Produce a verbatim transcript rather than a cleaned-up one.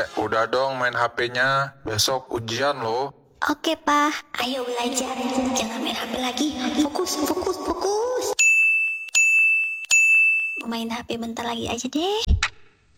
udah dong main H P-nya. Besok ujian loh. Oke, Pak. Ayo belajar. Jangan main H P lagi. Fokus, fokus, fokus. Main H P bentar lagi aja deh.